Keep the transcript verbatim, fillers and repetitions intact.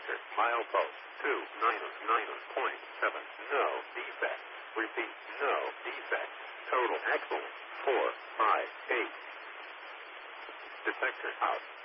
detector. Milepost two nine nine point seven. No defect. Repeat, no defect. Total excellent. four five eight. Detector out.